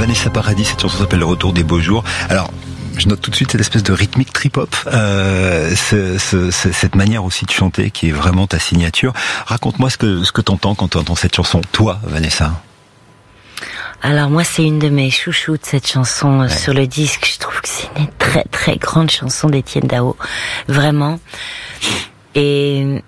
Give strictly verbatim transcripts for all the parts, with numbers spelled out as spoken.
Vanessa Paradis, cette chanson s'appelle Le Retour des beaux jours. Alors, je note tout de suite cette espèce de rythmique trip-hop, euh, ce, ce, ce, cette manière aussi de chanter qui est vraiment ta signature. Raconte-moi ce que, ce que t'entends quand tu entends cette chanson, toi, Vanessa. Alors moi, c'est une de mes chouchoutes, cette chanson ouais. sur le disque. Je trouve que c'est une très très grande chanson d'Étienne Dao, vraiment. Et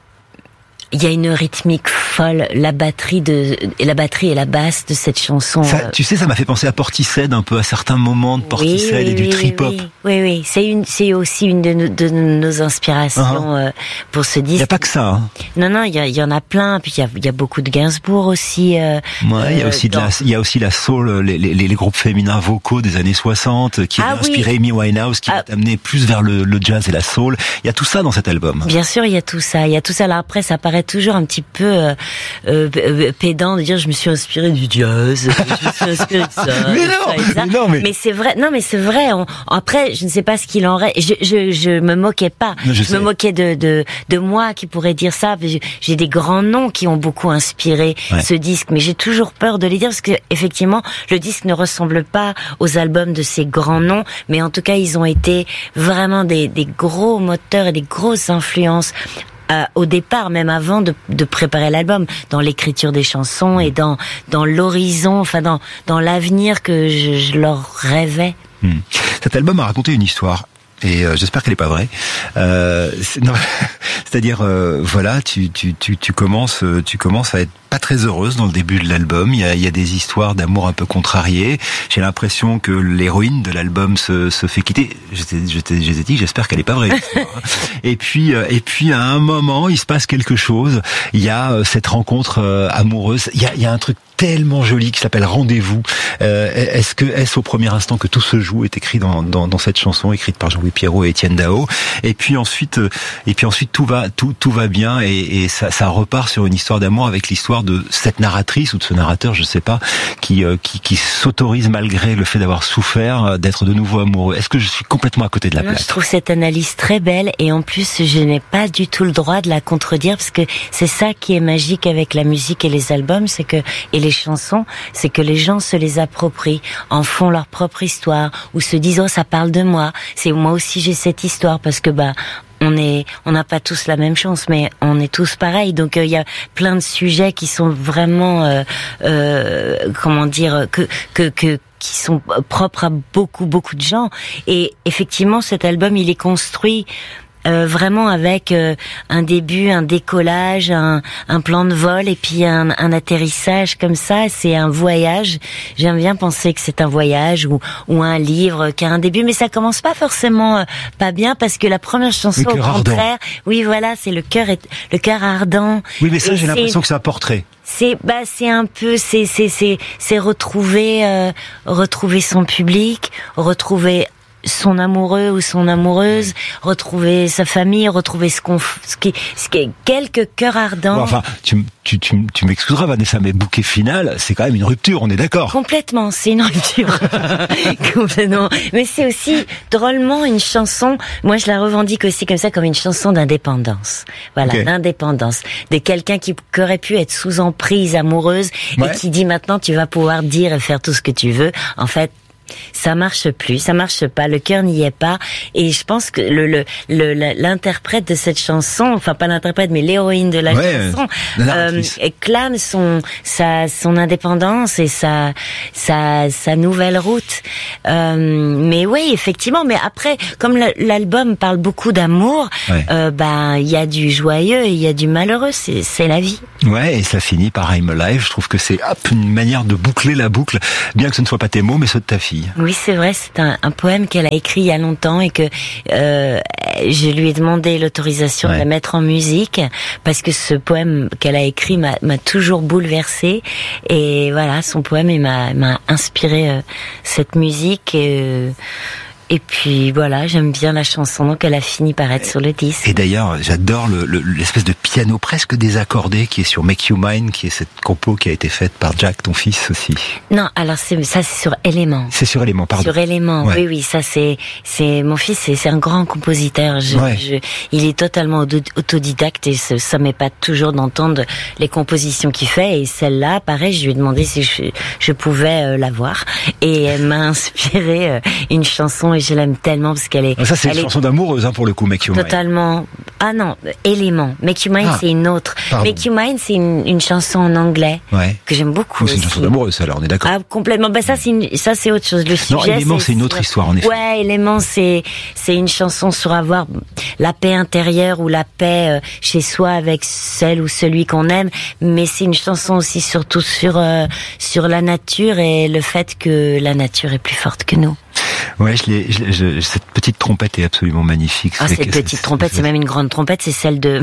il y a une rythmique folle, la batterie de la batterie et la basse de cette chanson. Ça, tu sais, ça m'a fait penser à Portishead un peu, à certains moments de Portishead oui, oui, et du oui, trip-hop. Oui, oui, oui. c'est une, c'est aussi une de nos, de nos inspirations uh-huh. euh, pour ce disque. Il y a pas que ça. Hein. Non, non, il y, y en a plein. Puis il y a, il y a beaucoup de Gainsbourg aussi. Euh, ouais, il y a aussi dans... de la, il y a aussi la soul, les, les, les groupes féminins vocaux des années soixante qui ah, ont inspiré oui. Amy Winehouse, qui ah. va amener plus vers le, le jazz et la soul. Il y a tout ça dans cet album. Bien sûr, il y a tout ça. Il y a tout ça. Là après, ça paraît toujours un petit peu euh, euh, pédant de dire je me suis inspiré du jazz, je me suis inspiré de ça. mais, non, ça, ça. mais non, mais mais c'est vrai. Non, mais c'est vrai. On, après, je ne sais pas ce qu'il en reste. Je, je, je me moquais pas. Je, je me moquais de, de, de moi qui pourrait dire ça. J'ai des grands noms qui ont beaucoup inspiré ouais. ce disque, mais j'ai toujours peur de les dire parce que effectivement, le disque ne ressemble pas aux albums de ces grands noms, mais en tout cas, ils ont été vraiment des, des gros moteurs et des grosses influences. Euh, au départ, même avant de, de préparer l'album, dans l'écriture des chansons et dans dans l'horizon, enfin dans dans l'avenir que je, je leur rêvais. Mmh. Cet album a raconté une histoire. Et euh, j'espère qu'elle est pas vraie. Euh, c'est, non, c'est-à-dire, euh, voilà, tu, tu, tu, tu commences, tu commences à être pas très heureuse dans le début de l'album. Il y a, il y a des histoires d'amour un peu contrariées. J'ai l'impression que l'héroïne de l'album se, se fait quitter. Je t'ai, je t'ai, je t'ai dit, j'espère qu'elle est pas vraie. et puis, et puis à un moment, il se passe quelque chose. Il y a cette rencontre euh, amoureuse. Il y a, il y a un truc tellement joli qui s'appelle Rendez-vous. Euh, est-ce que, est-ce au premier instant que tout se joue est écrit dans, dans, dans cette chanson écrite par Jean-Louis Pierrot et Étienne Dao. Et puis ensuite, et puis ensuite tout va, tout, tout va bien et, et ça, ça repart sur une histoire d'amour avec l'histoire de cette narratrice ou de ce narrateur, je sais pas, qui, qui, qui s'autorise malgré le fait d'avoir souffert d'être de nouveau amoureux. Est-ce que je suis complètement à côté de la non, plaque? Je trouve cette analyse très belle et en plus je n'ai pas du tout le droit de la contredire parce que c'est ça qui est magique avec la musique et les albums, c'est que et les chansons, c'est que les gens se les approprient, en font leur propre histoire ou se disent oh ça parle de moi, c'est moi aussi j'ai cette histoire parce que bah on est, on n'a pas tous la même chance, mais on est tous pareils. Donc il euh, y a plein de sujets qui sont vraiment, euh, euh, comment dire, que que que qui sont propres à beaucoup beaucoup de gens. Et effectivement, cet album, il est construit. Euh, vraiment avec euh, un début, un décollage, un, un plan de vol et puis un, un atterrissage comme ça. C'est un voyage. J'aime bien penser que c'est un voyage ou, ou un livre qui a un début, mais ça commence pas forcément euh, pas bien parce que la première chanson, au contraire, ardent. oui voilà, c'est le cœur est le cœur ardent. Oui, mais ça, et j'ai l'impression que c'est un portrait. C'est bah c'est un peu c'est c'est c'est c'est retrouver euh, retrouver son public, retrouver son amoureux ou son amoureuse, retrouver sa famille, retrouver ce qu'on, ce qui, ce qui est quelques cœurs ardents. Bon, enfin, tu, tu, tu, tu m'excuseras, Vanessa, mais bouquet final, c'est quand même une rupture, on est d'accord? Complètement, c'est une rupture. Complètement. Mais c'est aussi drôlement une chanson, moi je la revendique aussi comme ça, comme une chanson d'indépendance. Voilà, okay. d'indépendance. De quelqu'un qui, qui aurait pu être sous emprise amoureuse ouais. et qui dit maintenant tu vas pouvoir dire et faire tout ce que tu veux. En fait, ça marche plus, ça marche pas, le cœur n'y est pas, et je pense que le, le, le l'interprète de cette chanson, enfin pas l'interprète mais l'héroïne de la ouais, chanson, euh, clame son sa son indépendance et sa sa sa nouvelle route. Euh, mais oui, effectivement, mais après comme l'album parle beaucoup d'amour, ouais. euh, ben il y a du joyeux et il y a du malheureux, c'est c'est la vie. Ouais, et ça finit par I'm Alive. Je trouve que c'est hop, une manière de boucler la boucle, bien que ce ne soit pas tes mots mais ceux de ta fille. Oui, c'est vrai, c'est un, un poème qu'elle a écrit il y a longtemps et que euh, je lui ai demandé l'autorisation ouais. de la mettre en musique parce que ce poème qu'elle a écrit m'a, m'a toujours bouleversée et voilà, son poème il m'a, m'a inspiré euh, cette musique et, euh, Et puis voilà, j'aime bien la chanson, donc elle a fini par être sur le disque. Et d'ailleurs, j'adore le, le, l'espèce de piano presque désaccordé qui est sur Make You Mine, qui est cette compo qui a été faite par Jack, ton fils aussi. Non, alors c'est, ça c'est sur Élément. C'est sur Élément, pardon. Sur Élément, ouais. oui, oui, ça c'est, c'est mon fils, c'est, c'est un grand compositeur. Je, ouais. je, il est totalement autodidacte et ça, ça m'épate toujours d'entendre les compositions qu'il fait. Et celle-là, pareil, je lui ai demandé si je, je pouvais euh, la voir. Et elle m'a inspiré euh, une chanson et je l'aime tellement parce qu'elle est. Ça c'est elle une est chanson d'amoureuse hein, pour le coup, Make You Mine. Totalement. Ah non, Élément. Make You Mine, ah, c'est une autre. pardon. Make You Mine, c'est une, une chanson en anglais ouais. que j'aime beaucoup. C'est une aussi. chanson d'amoureuse, alors on est d'accord. Ah complètement. Bah ça c'est une, ça c'est autre chose. Le sujet. Non, Élément, c'est, c'est une autre histoire en effet. Ouais, Élément, c'est c'est une chanson sur avoir la paix intérieure ou la paix euh, chez soi avec celle ou celui qu'on aime. Mais c'est une chanson aussi surtout sur euh, sur la nature et le fait que la nature est plus forte que nous. Ouais, je l'ai, je, je, cette petite trompette est absolument magnifique. Ah, cette petite trompette, c'est même une grande trompette, c'est celle de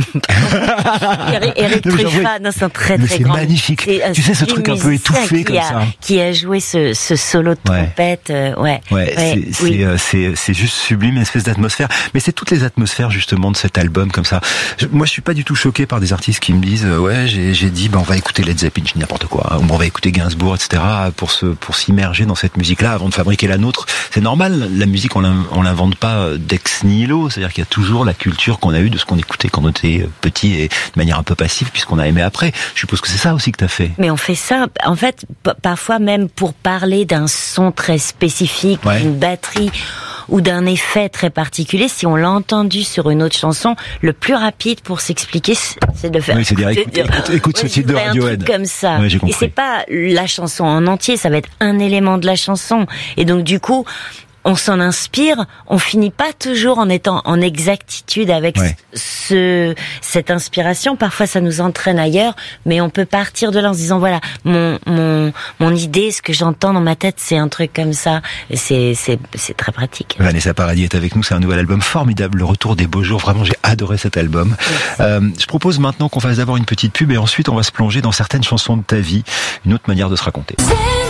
Eric, Eric Truffat. Non, c'est un très mais très c'est grand. magnifique. Tu sais, ce truc un peu étouffé comme a, ça. Qui a joué ce, ce solo de trompette, ouais. Euh, ouais. Ouais, ouais c'est, oui. c'est, euh, c'est, c'est juste sublime, une espèce d'atmosphère. Mais c'est toutes les atmosphères justement de cet album comme ça. Je, moi, je suis pas du tout choqué par des artistes qui me disent, euh, ouais, j'ai, j'ai dit, ben on va écouter Led Zeppelin, je dis n'importe quoi, hein, ou on va écouter Gainsbourg, et cetera. Pour se, pour s'immerger dans cette musique-là avant de fabriquer la nôtre. C'est normal. La musique, on on l'invente pas d'ex nihilo, c'est-à-dire qu'il y a toujours la culture qu'on a eue de ce qu'on écoutait quand on était petit et de manière un peu passive puisqu'on a aimé après. Je suppose que c'est ça aussi que t'as fait. Mais on fait ça, en fait, p- parfois même pour parler d'un son très spécifique, ouais. d'une batterie ou d'un effet très particulier, si on l'a entendu sur une autre chanson, le plus rapide pour s'expliquer, c'est de faire. Oui, c'est dire, écoute, dire, écoute, écoute ce titre de Radiohead. Comme ça. Ouais, j'ai compris. Et c'est pas la chanson en entier, ça va être un élément de la chanson. Et donc, du coup, on s'en inspire, on finit pas toujours en étant en exactitude avec ouais. ce cette inspiration. Parfois, ça nous entraîne ailleurs, mais on peut partir de là en se disant voilà, mon mon mon idée, ce que j'entends dans ma tête, c'est un truc comme ça. Et c'est c'est c'est très pratique. Vanessa Paradis est avec nous, c'est un nouvel album formidable, Le Retour des Beaux Jours. Vraiment, j'ai adoré cet album. Euh, je propose maintenant qu'on fasse d'abord une petite pub et ensuite on va se plonger dans certaines chansons de ta vie, une autre manière de se raconter.